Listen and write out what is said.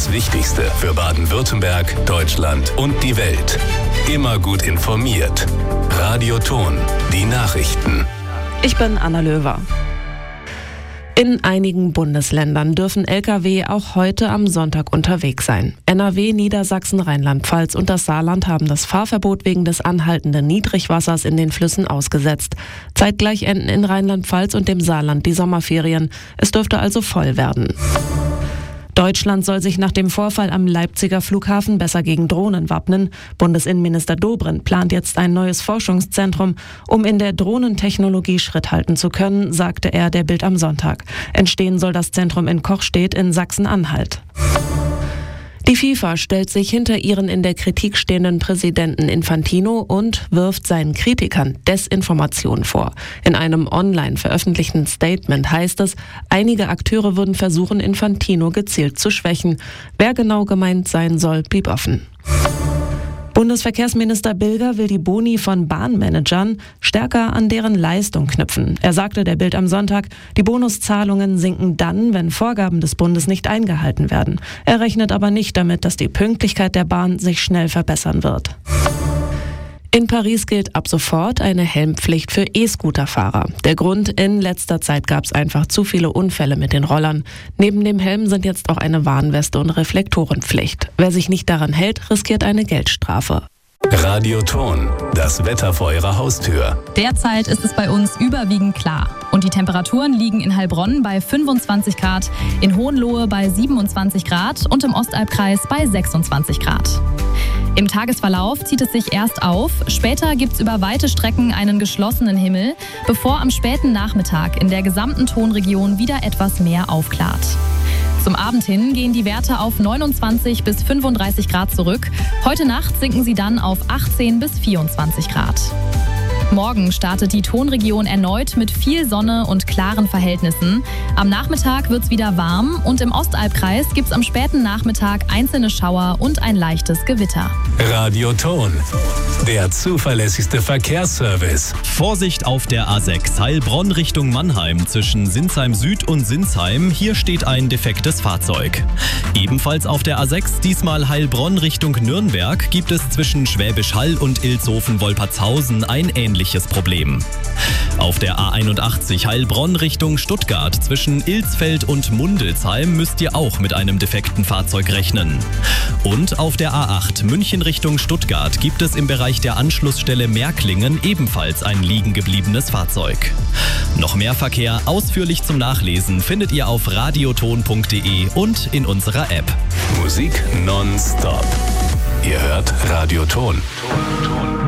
Das Wichtigste für Baden-Württemberg, Deutschland und die Welt. Immer gut informiert. Radio Ton, die Nachrichten. Ich bin Anna Löwer. In einigen Bundesländern dürfen Lkw auch heute am Sonntag unterwegs sein. NRW, Niedersachsen, Rheinland-Pfalz und das Saarland haben das Fahrverbot wegen des anhaltenden Niedrigwassers in den Flüssen ausgesetzt. Zeitgleich enden in Rheinland-Pfalz und dem Saarland die Sommerferien. Es dürfte also voll werden. Deutschland soll sich nach dem Vorfall am Leipziger Flughafen besser gegen Drohnen wappnen. Bundesinnenminister Dobrindt plant jetzt ein neues Forschungszentrum, um in der Drohnentechnologie Schritt halten zu können, sagte er der Bild am Sonntag. Entstehen soll das Zentrum in Kochstedt in Sachsen-Anhalt. Die FIFA stellt sich hinter ihren in der Kritik stehenden Präsidenten Infantino und wirft seinen Kritikern Desinformation vor. In einem online veröffentlichten Statement heißt es, einige Akteure würden versuchen, Infantino gezielt zu schwächen. Wer genau gemeint sein soll, blieb offen. Bundesverkehrsminister Bilger will die Boni von Bahnmanagern stärker an deren Leistung knüpfen. Er sagte der Bild am Sonntag, die Bonuszahlungen sinken dann, wenn Vorgaben des Bundes nicht eingehalten werden. Er rechnet aber nicht damit, dass die Pünktlichkeit der Bahn sich schnell verbessern wird. In Paris gilt ab sofort eine Helmpflicht für E-Scooter-Fahrer. Der Grund, in letzter Zeit gab es einfach zu viele Unfälle mit den Rollern. Neben dem Helm sind jetzt auch eine Warnweste und Reflektorenpflicht. Wer sich nicht daran hält, riskiert eine Geldstrafe. Radio Ton, das Wetter vor Ihrer Haustür. Derzeit ist es bei uns überwiegend klar. Und die Temperaturen liegen in Heilbronn bei 25 Grad, in Hohenlohe bei 27 Grad und im Ostalbkreis bei 26 Grad. Im Tagesverlauf zieht es sich erst auf, später gibt es über weite Strecken einen geschlossenen Himmel, bevor am späten Nachmittag in der gesamten Tonregion wieder etwas mehr aufklart. Zum Abend hin gehen die Werte auf 29 bis 35 Grad zurück. Heute Nacht sinken sie dann auf 18 bis 24 Grad. Morgen startet die Tonregion erneut mit viel Sonne und klaren Verhältnissen. Am Nachmittag wird es wieder warm und im Ostalbkreis gibt es am späten Nachmittag einzelne Schauer und ein leichtes Gewitter. Radio Ton, der zuverlässigste Verkehrsservice. Vorsicht auf der A6 Heilbronn Richtung Mannheim zwischen Sinsheim Süd und Sinsheim. Hier steht ein defektes Fahrzeug. Ebenfalls auf der A6, diesmal Heilbronn Richtung Nürnberg, gibt es zwischen Schwäbisch Hall und Ilshofen-Wolpertshausen ein ähnliches Problem. Auf der A81 Heilbronn Richtung Stuttgart zwischen Ilsfeld und Mundelsheim müsst ihr auch mit einem defekten Fahrzeug rechnen. Und auf der A8 München Richtung Stuttgart gibt es im Bereich der Anschlussstelle Märklingen ebenfalls ein liegen gebliebenes Fahrzeug. Noch mehr Verkehr ausführlich zum Nachlesen findet ihr auf radioton.de und in unserer App. Musik nonstop. Ihr hört Radio Ton.